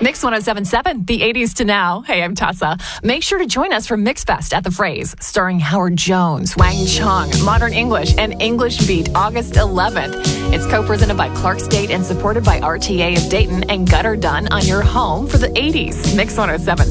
Mix 1077, the 80s to now. Hey, I'm Tessa. Make sure to join us for Mix Fest at the Phrase, starring Howard Jones, Wang Chung, Modern English, and English Beat, August 11th. It's co-presented by Clark State and supported by RTA of Dayton and Gutter Done on your home for the 80s. Mix 1077.